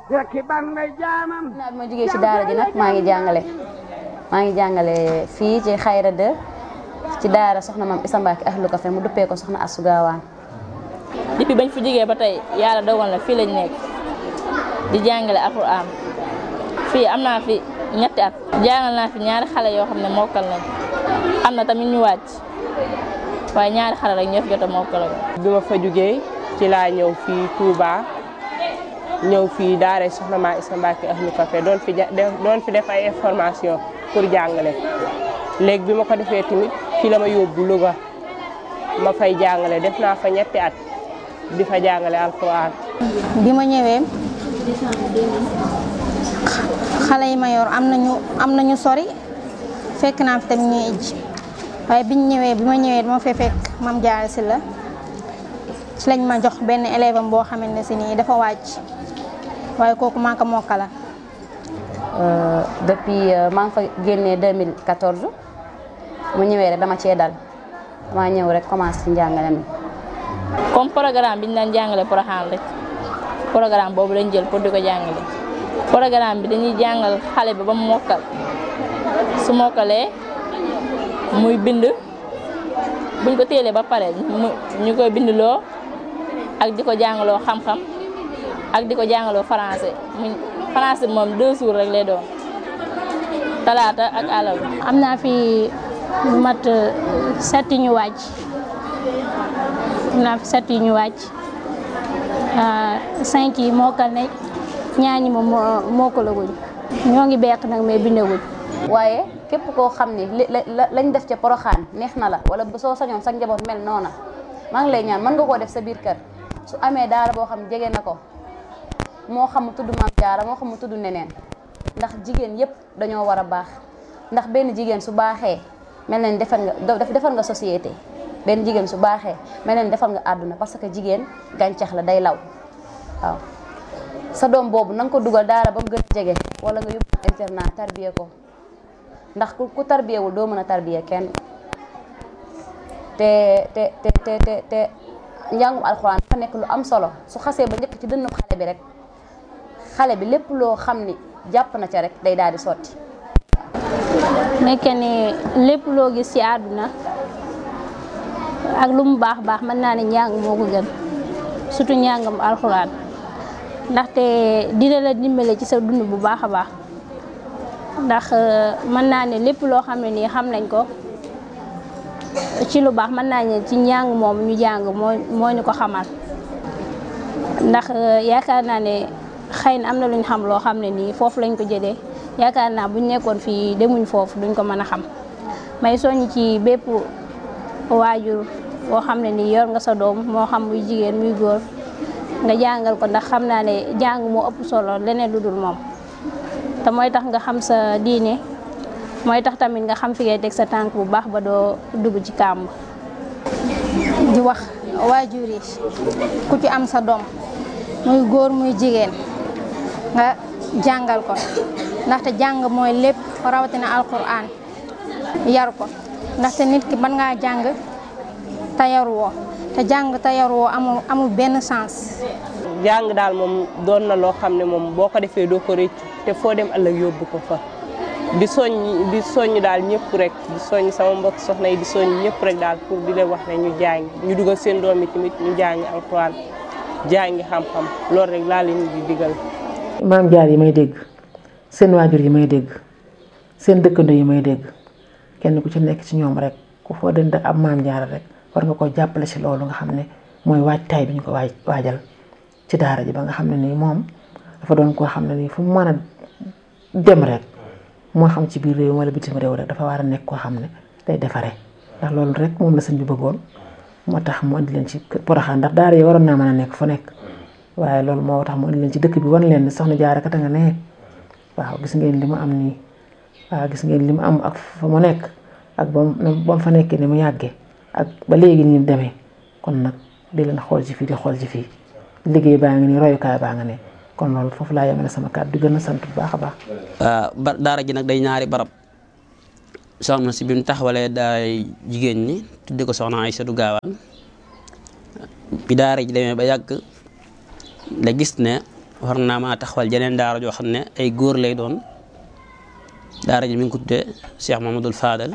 naa bi ma jógee ci daara ji nag maa ngi jàngale fii ci Xayra 2 ci daara soxna Maam Issa Mbacke Ahlu Café mu duppee ko soxna Astou Gawane. depuis bañ fi jógee ba tey yàlla dogal na fii lañ nekk di jàngale alxuraan fii am naa fi ñetti at jàngal naa fi ñaari xale yoo xam ne mokkal nañ am na tamit ñu wàcc waaye ñaari xale rek ñoo fi jot a mokkal. bi ma fa jógee ci laa ñëw fii Touba ñëw fii daara soxna Maam Issa Mbacke Ahlu Café doon fi def ay information pour jàngale léegi bi ma ko defee tamit fii la ma yóbbu Louga ma fay jàngale def naa fa ñetti at di fa jàngale alxuraan. bi ma ñëwee xale yi ma yor am nañu sori fekk naa fi tamit ñuy ijji waaye bi ma ñëwee dama fee fekk Mame Diarra Sylla ci lañ ma jox benn élève am boo xamante ne si nii dafa wàcc waaye kooku maa ko mokkala. Depuis maa ngi fa génnee 2014 mu ñëwee rek dama cee dal dama ñëw rek commencé ci njàngale mi. comme programme bi ñu daan jàngale Porokhane rek programme boobu lañ jël pour di ko jàngale programme bi dañuy jàngal xale bi ba mu mokkal su mokkalee muy bind buñ ko téelee ba pare ñu koy bindloo ak di ko jàngaloo xam-xam ak di ko jàngaloo français français moom 2 jours rek lay doon talaata ak àllarba. am naa fi lu mat 7 ñu wàcc. am naa fi 7 yu ñu wàcc 5 yi mokkal nañ ñaar ñi moom mokkalaguñ ñoo ngi beq nag mais bindaguñ. waaye képp koo xam ni lañ def ca Porokhane neex na la wala soo sañoon sa njaboot mel noona maa ngi lay ñaan mën nga koo def sa biir kër su amee daara boo xam jege na ko moo xam mu tudd Mame Diarra moo xam mu tudd neneen ndax jigéen yépp dañoo war a baax ndax benn jigéen su baaxee mel na ni defar nga société. benn jigéen su baaxee mel ne defal nga àdduna parce que jigéen gàncax la day law waaw sa doom boobu na nga ko dugal daara ba mu gën a jege wala nga yóbbu internat tarbiye ko ndax ku tarbiyewul doo mën a tarbiye kenn te njàngum alxuraan dafa nekk lu am solo su xasee ba njëkk ci dënnu xale bi rek xale bi lépp loo xam ni jàpp na ca rek day daal di sotti. nekk ni lépp loo gis ci àdduna ak lu mu baax baax mën naa ne njàng moo ko gën surtout njàngam alxuraan ndaxte dina la dimbale ci sa dund bu baax a baax ndax mën naa ne lépp loo xam ne nii xam nañ ko ci lu baax mën naa ne ci njàng moom ñu jàng moo ñu ko xamal ndax yaakaar naa ne xëy na am na lu ñu xam loo xam ne nii foofu lañ ko jëlee yaakaar naa buñ nekkoon fii demuñ foofu duñ ko mën a xam may soññ ci bépp waajur boo xam ne nii yor nga sa doom moo xam muy jigéen muy góor nga jàngal ko ndax xam naa ne jàng moo ëpp solo leneen lu dul moom te mooy tax nga xam sa diine mooy tax tamit nga xam fi ngay teg sa tànk bu baax ba doo dugg ci kàmb. di wax waajur yi ku ci am sa doom muy góor muy jigéen nga jàngal ko ndaxte jàng mooy lépp rawatina alquran yar ko ndaxte nit ki mën ngaa jàng te yaruwoo te jàng te yaruwoo amul benn sens. jàng daal moom doon na loo xam ne moom boo ko defee doo ko rëccu te foo dem ëllëg yóbbu ko fa di soññ daal ñëpp rek di soññ sama mbokk soxna yi di soññ ñëpp rek daal pour di leen wax ne ñu jàng ñu dugal seen doom yi tamit ñu jàngi alxuraan jàngi xam-xam loolu rek laa leen di digal. Maam Diarra yi may dégg seen waajur yi may dégg seen dëkkandoo yi may dégg kenn ku ci nekk ci ñoom rek ku foo dënd ab Maam Diarra rek war nga ko jàppale ci loolu nga xam ne mooy waajtaay bi ñu ko waajal ci daara ji ba nga xam ne nii moom dafa doon koo xam ne nii fu mu mën a dem rek moo xam ci biir réew wala bitim réew rek dafa war a nekk koo xam ne day defaree ndax loolu rek moom la sëñ bi bëggoon moo tax mu indi leen ci Porokhane ndax daara yi waroon naa mën a nekk fu nekk waaye loolu moo tax mu indi leen ci dëkk bi wan leen ne soxna Diarra kat a nga ne waaw gis ngeen li mu am nii waaw gis ngeen li mu am ak fa mu nekk ak ba mu fa nekkee ni mu yàggee ak ba léegi nii demee kon nag di leen xool ci fii di xool ci fii liggéey baa ngi nii royukaay baa nga ne kon loolu foofu laa yemale sama kàddu di gën a sant bu baax a baax. daara ji nag day ñaari barab soxna si bi mu taxawalee daay jigéen ñi tudde ko soxna Aïssatou Gawane bi daara ji demee ba yàgg la gis ne war naa maa taxawal jeneen daara joo xam ne ay góor lay doon daara ji mi ngi ko tuddee Cheikh Mamadou Fadal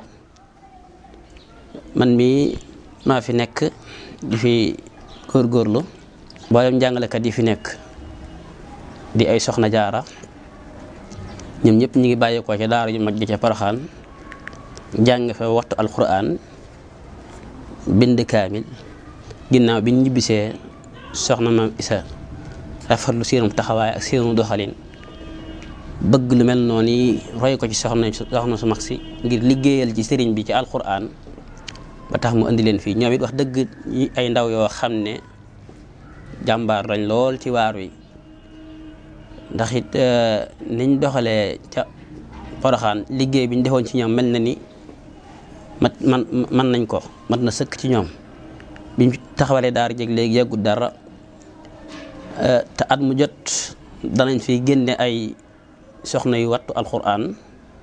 man mii maa fi nekk di fi góorgóorlu mboolem jàngalekat yi fi nekk di ay soxna jaara ñoom ñëpp ñu ngi bàyyeekoo ca daara ju mag ji ca Poroxaan jàng fa waxtu alquran bind kaamil ginnaaw bi ñu ñibbisee soxna maam Isa rafetlu seenum taxawaay ak seenu doxalin bëgg lu mel noonu yi roy ko ci soxna su mag si ngir liggéeyal ci sëriñ bi ci alquran ba tax mu indi leen fii ñoom it wax dëgg ay ndaw yoo xam ne jàmbaar lañ lool ci waar wi ndax it niñ doxalee ca Poroxaan liggéey bi ñu defoon ci ñoom mel na ni man nañ ko mat na sëkk ci ñoom biñ taxawalee daara jeg léegi yàggut dara te at mu jot danañ fi génne ay soxna yu wattu alquran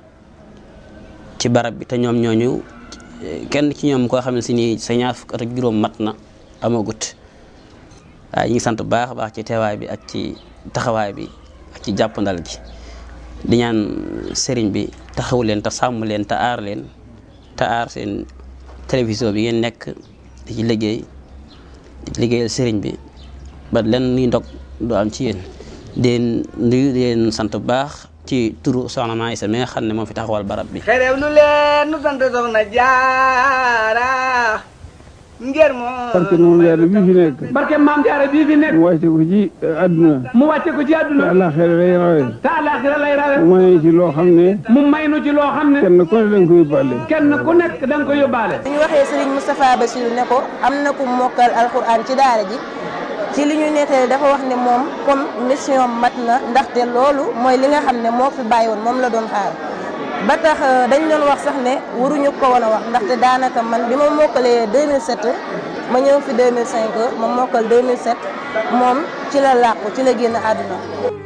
ci barab bi te ñoom ñooñu kenn ci ñoom koo xam ne si nii sa ñaar fukk at ak juróom mat na amagut waaye ñu ngi sant baax a baax ci teewaay bi ak ci taxawaay bi ak ci jàppandal gi di ñaan sëriñ bi taxawu leen te sàmm leen te aar leen te aar seen télévision bi ngeen nekk di ci liggéeyal sëriñ bi ba len ni ndog du am ci yéen den nuyu leen sant bu baax ci turu soxna Maam Isa mi nga xam ne moo fi taxawal barab bi xerew nu leen nu sant soxna jaara ngir moo barke Maam Jaara bii fi nekk barke Maam Jaara bii fi nekk mu wàcce ko ci àdduna mu wàcce ko ci àdduna te àllaaxira lay rawe te àllaaxira lay rawe mu may ci loo xam ne mu may nu ci loo xam ne kenn ku ne da nga ko yóbbaale kenn ku nekk da nga ko yóbbaale bi ñu waxee Serigne Moustapha Bassirou ne ko am na ku mokkal alxuraan ci daara ji ci li ñu nettali dafa wax ne moom comme mission mat na ndaxte loolu mooy li nga xam ne moo fi bàyyi woon moom la doon xaar ba tax dañ doon wax sax ne waruñu ko woon a wax ndaxte daanaka man bi ma mokkalee 2007 ma ñëw fi 2005 ma mokkal 2007 moom ci la làqu ci la génn àdduna